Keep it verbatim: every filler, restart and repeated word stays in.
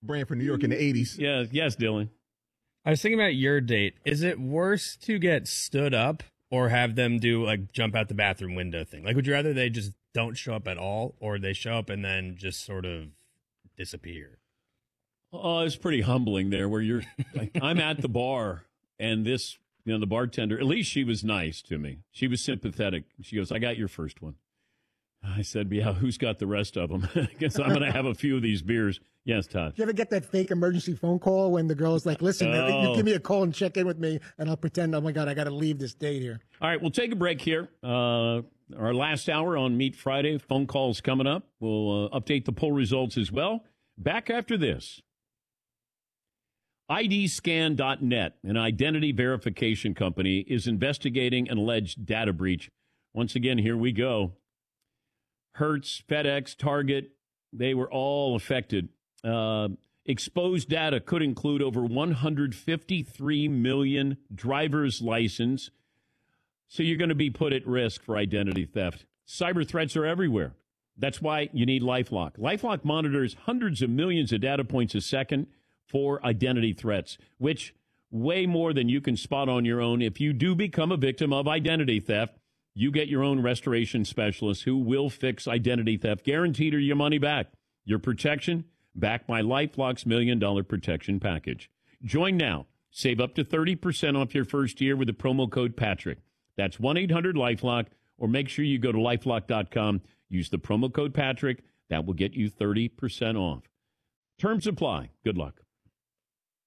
brand for New York in the eighties. Yeah, yes, Dylan. I was thinking about your date. Is it worse to get stood up or have them do like jump out the bathroom window thing? Like, would you rather they just don't show up at all, or they show up and then just sort of disappear? Oh, it's pretty humbling there where you're like, I'm at the bar and this, you know, the bartender, at least she was nice to me. She was sympathetic. She goes, I got your first one. I said, yeah, who's got the rest of them? I guess I'm going to have a few of these beers. Yes, Todd. Do you ever get that fake emergency phone call when the girl's like, listen, Oh. you give me a call and check in with me, and I'll pretend, oh, my God, I got to leave this date here. All right, we'll take a break here. Uh, our last hour on Meet Friday. Phone calls coming up. We'll uh, update the poll results as well. Back after this. I D scan dot net, an identity verification company, is investigating an alleged data breach. Once again, here we go. Hertz, FedEx, Target, they were all affected. Uh, exposed data could include over one hundred fifty-three million driver's license. So you're going to be put at risk for identity theft. Cyber threats are everywhere. That's why you need LifeLock. LifeLock monitors hundreds of millions of data points a second for identity threats, which way more than you can spot on your own. If you do become a victim of identity theft, you get your own restoration specialist who will fix identity theft, guaranteed or your money back. Your protection, backed by LifeLock's Million Dollar Protection Package. Join now. Save up to thirty percent off your first year with the promo code Patrick. That's one eight hundred LifeLock, or make sure you go to LifeLock dot com. Use the promo code Patrick. That will get you thirty percent off. Terms apply. Good luck.